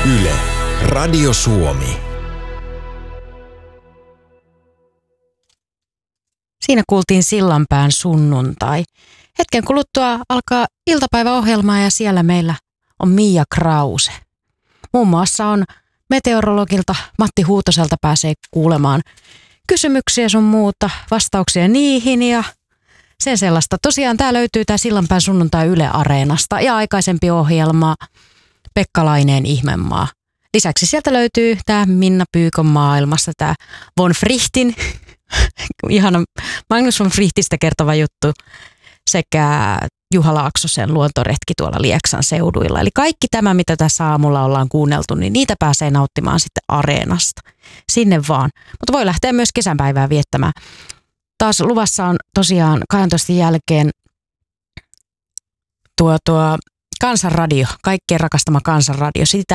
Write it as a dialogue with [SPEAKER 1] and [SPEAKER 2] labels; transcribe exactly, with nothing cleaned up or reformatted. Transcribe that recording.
[SPEAKER 1] Yle, Radio Suomi.
[SPEAKER 2] Siinä kuultiin Sillanpään sunnuntai. Hetken kuluttua alkaa iltapäiväohjelma ja siellä meillä on Mia Krause. Muun muassa on meteorologilta Matti Huutoselta pääsee kuulemaan kysymyksiä sun muuta, vastauksia niihin ja sen sellaista. Tosiaan tää löytyy tää Sillanpään sunnuntai Yle Areenasta ja aikaisempi ohjelma Pekka Laineen Ihmemaa. Lisäksi sieltä löytyy tää Minna Pyykön maailmasta tää Von Frichtin, ihana Magnus von Frichtistä kertova juttu sekä Juha Laaksosen luontoretki tuolla Lieksan seuduilla. Eli kaikki tämä, mitä tässä aamulla ollaan kuunneltu, niin niitä pääsee nauttimaan sitten Areenasta. Sinne vaan. Mutta voi lähteä myös kesänpäivää viettämään. Taas luvassa on tosiaan kahdentoista jälkeen tuo, tuo Kansanradio, kaikkien rakastama Kansanradio. Sitä